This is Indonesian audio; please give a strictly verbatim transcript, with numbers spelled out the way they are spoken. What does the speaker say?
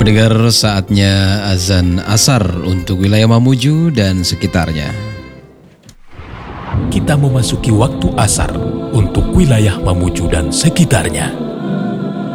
Pendengar, saatnya azan asar untuk wilayah Mamuju dan sekitarnya. Kita memasuki waktu asar untuk wilayah Mamuju dan sekitarnya.